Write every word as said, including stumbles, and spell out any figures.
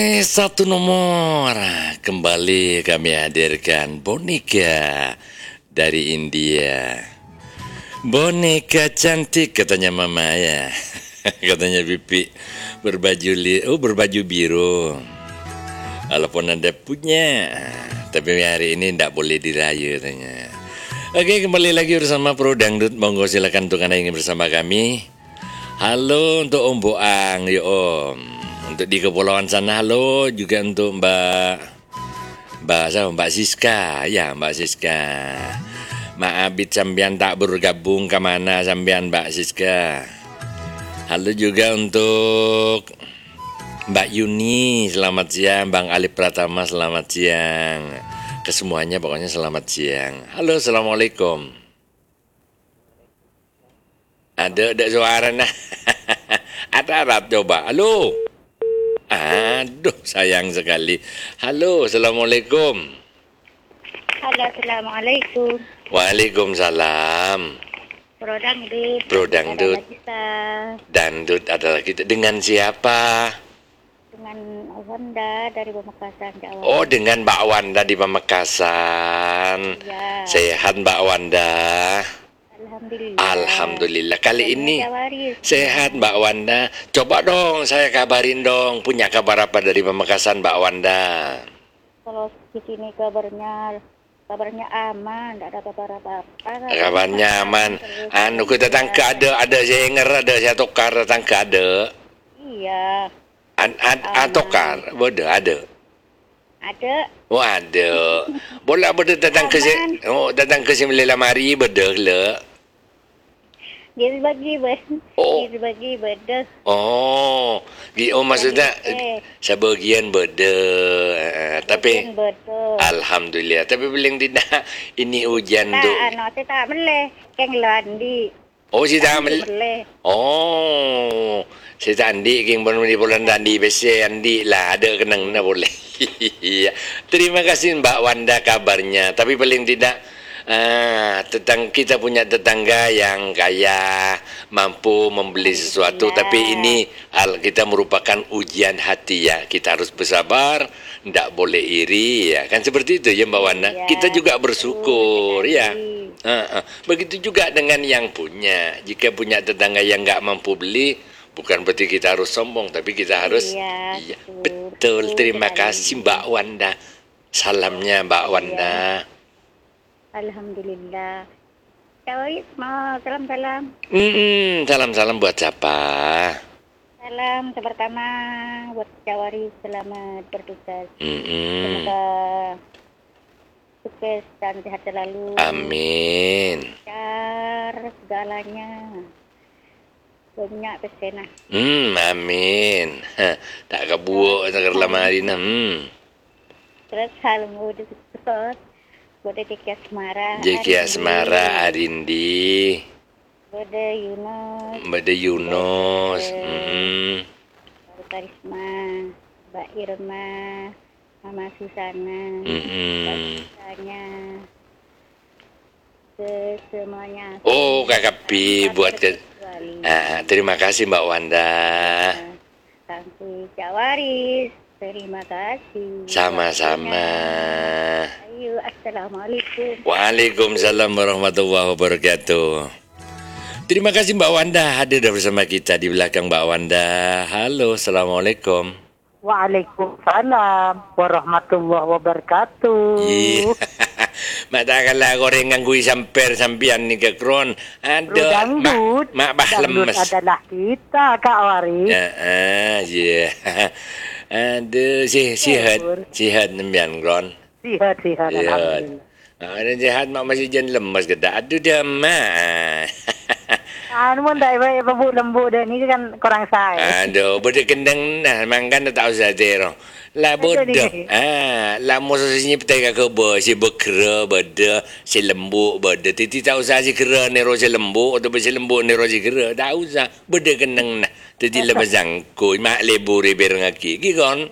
Eh, satu nomor kembali kami hadirkan boneka dari India. Boneka cantik katanya mama ya. Katanya Pipi berbaju li oh berbaju biru. Walaupun anda punya, tapi hari ini tidak boleh dirayu katanya. Oke, kembali lagi bersama Pro Dangdut. Monggo silakan untuk anda ingin bersama kami. Halo untuk Om Boang, ya Om. Untuk di kepulauan sana, halo juga untuk Mbak Mbak siapa? Mbak Siska, ya Mbak Siska. Maabit sambian tak bergabung ke mana sambian Mbak Siska. Halo juga untuk Mbak Yuni, selamat siang. Bang Ali Pratama, selamat siang. Kesemuanya pokoknya selamat siang. Halo, assalamualaikum. Ada ada suara nah. Ada Arab coba. Halo. Aduh, sayang sekali. Halo, assalamualaikum. Halo, assalamualaikum. Waalaikumsalam. Pro Dangdut. Pro Dangdut. Dangdut adalah kita. Dengan siapa? Dengan Wanda dari Pamekasan, Jawa. Oh, dengan Mbak Wanda di Pamekasan. Ya. Sehat Mbak Wanda? Alhamdulillah. Alhamdulillah. Kali ini Jawaris. sehat Mbak Wanda. Coba dong saya kabarin dong. Punya kabar apa dari Pamekasan Mbak Wanda? Kalau di sini kabarnya kabarnya aman, tidak ada kabar apa-apa. Kabarnya aman. Anu kita datang ke ada ada saya nger ada saya tokar datang ke ada. Iya. An, ad, ad, tokar, bodoh ada. Ada. Oh ada. Boleh bodoh datang ke sini. Oh datang ke sini lamari bodoh le. Dia bagi ber. Oh. Dia bagi beda. Oh, oh maksudnya Eh. sebagian bodoh. Uh, tapi Betul. alhamdulillah. Tapi paling tidak ini hujan Tak tuh. anu tak meleh. Keng landi. Oh si tak mel- Meleh. Oh, si Andi king pun di bulan Andi besi Andi lah ada kenang na boleh. Terima kasih Mbak Wanda kabarnya. Tapi paling tidak ah, tentang kita punya tetangga yang kaya, mampu membeli sesuatu. Tapi ini hal kita merupakan ujian hati ya. Kita harus bersabar, tidak boleh iri ya. Kan seperti itu ya Mbak Wanda. Ya, Kita juga bersyukur betul, ya. Uh, uh. Begitu juga dengan yang punya. Jika punya tetangga yang nggak mampu beli, bukan berarti kita harus sombong, tapi kita harus. Iya, Iya, betul, betul. betul Terima sekali. kasih Mbak Wanda. Salamnya Mbak Iya. Wanda. Alhamdulillah. Cawis, mau salam-salam. Mm-mm, salam-salam buat siapa? Salam pertama buat Cawari, selamat bertugas. Mm-mm. Semoga sukses dan sehat selalu. Amin. Lancar segalanya. Banyak pesenah. Hmm, amin. Hah, tak kebuuk tak lamari na. Hmm. Terus salam buat sukses. Buat Jeki Asmara. Jeki Arindi. Asmara Arindi. Buat Yunus. Mbak Yunus. Buat Mm. Mbak Karisma. Mbak Irma. Mama Susana. Mm-mm. Tanya ke semuanya. Oh, Kakak Pi buat ke ah, terima kasih Mbak Wanda. Tangki Jawaris, terima kasih. Sama-sama. Ayo, assalamualaikum. Waalaikumsalam warahmatullahi wabarakatuh. Terima kasih Mbak Wanda hadir bersama kita di belakang Mbak Wanda. Halo, assalamualaikum. Waalaikumsalam warahmatullahi wabarakatuh. Iya. Mata kala gorengan gue samper sampian ni ke kron. Ada Dangdut, mak bah dangdut lemes. adalah kita, Kak Wari. Ya, ah, ya. Aduh, si sihat, sihat nembian kron. Sihat, sihat, Sihat. alhamdulillah. Ah, ada sihat mak masih jan lemas kedak. Aduh dah mak. Anu pun tak baik lembu dah ni kan kurang saya. Aduh, bodoh kendang nah, mangkan tak usah tero. Lah bodoh. Ah, lah musuh sini petai ke kebo, si bekera bodoh, si lembu bodoh. Titi tak usah si kera nero si lembu atau si lembu nero si kera. Tak usah. Bodoh kendang nah. Titi lepas jangkui mak lebur iber ngaki. Gikon.